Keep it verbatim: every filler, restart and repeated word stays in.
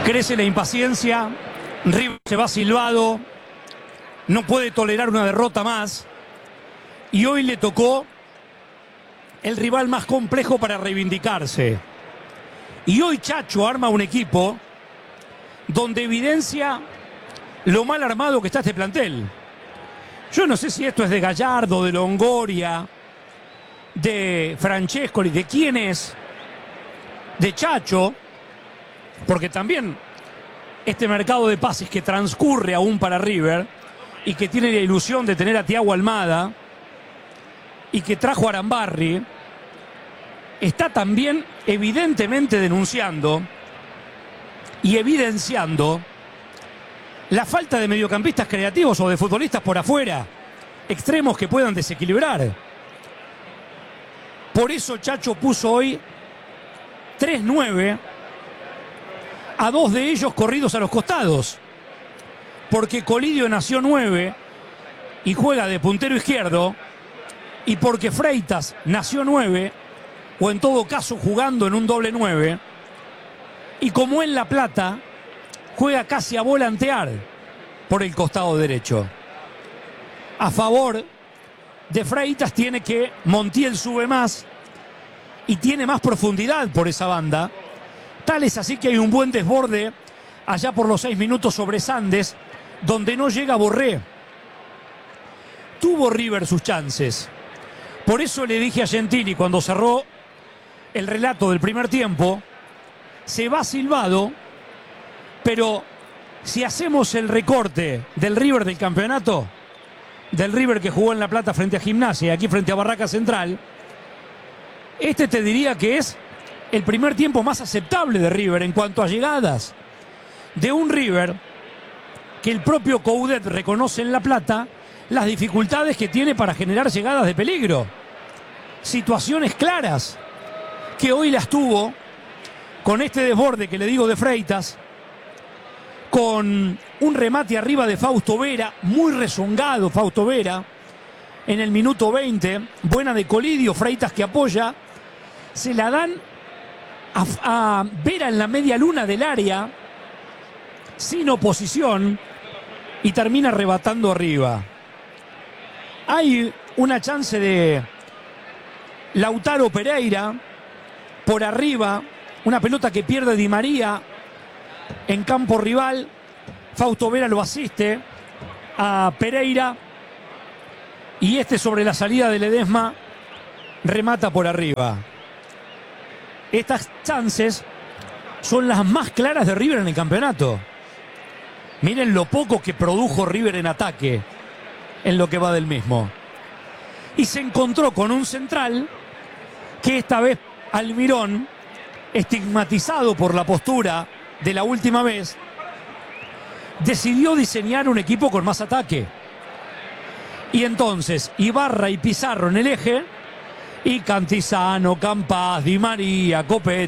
Crece la impaciencia, River se va silbado, no puede tolerar una derrota más y hoy le tocó el rival más complejo para reivindicarse. Y hoy Chacho arma un equipo donde evidencia lo mal armado que está este plantel. Yo no sé si esto es de Gallardo, de Longoria, de Francescoli, de quién es, de Chacho, porque también este mercado de pases que transcurre aún para River y que tiene la ilusión de tener a Thiago Almada y que trajo a Arambarri, está también evidentemente denunciando y evidenciando la falta de mediocampistas creativos o de futbolistas por afuera, extremos que puedan desequilibrar. Por eso Chacho puso hoy tres nueve, a dos de ellos corridos a los costados, porque Colidio nació nueve y juega de puntero izquierdo, y porque Freitas nació nueve, o en todo caso jugando en un doble nueve, y como en La Plata juega casi a volantear por el costado derecho. A favor de Freitas tiene que Montiel sube más y tiene más profundidad por esa banda. Tal es así que hay un buen desborde allá por los seis minutos sobre Sandes, donde no llega Borré. Tuvo River sus chances. Por eso le dije a Gentili cuando cerró el relato del primer tiempo, se va silbado, pero si hacemos el recorte del River del campeonato, del River que jugó en La Plata frente a Gimnasia y aquí frente a Barraca Central, este te diría que es el primer tiempo más aceptable de River en cuanto a llegadas. De un River que el propio Coudet reconoce en La Plata las dificultades que tiene para generar llegadas de peligro. Situaciones claras que hoy las tuvo con este desborde que le digo de Freitas, con un remate arriba de Fausto Vera, muy rezongado Fausto Vera, en el minuto veinte, buena de Colidio, Freitas que apoya, se la dan a, a Vera en la media luna del área, sin oposición, y termina arrebatando arriba. Hay una chance de Lautaro Pereira por arriba, una pelota que pierde Di María en campo rival. Fausto Vera lo asiste a Pereira y este sobre la salida de Ledesma remata por arriba. Estas chances son las más claras de River en el campeonato. Miren lo poco que produjo River en ataque en lo que va del mismo. Y se encontró con un central que esta vez Almirón, estigmatizado por la postura de la última vez, decidió diseñar un equipo con más ataque. Y entonces Ibarra y Pizarro en el eje, y Cantizano, Campas, Di María, Copete.